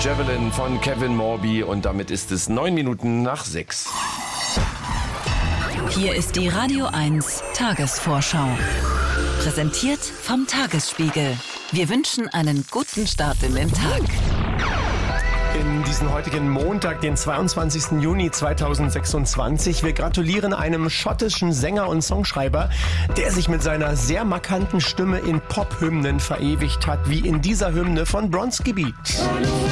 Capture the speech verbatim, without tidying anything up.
Javelin von Kevin Morby und damit ist es neun Minuten nach sechs. Hier ist die Radio eins Tagesvorschau. Präsentiert vom Tagesspiegel. Wir wünschen einen guten Start in den Tag. In diesen heutigen Montag, den zweiundzwanzigsten Juni zweitausendsechsundzwanzig. Wir gratulieren einem schottischen Sänger und Songschreiber, der sich mit seiner sehr markanten Stimme in Pop-Hymnen verewigt hat, wie in dieser Hymne von Bronski Beat.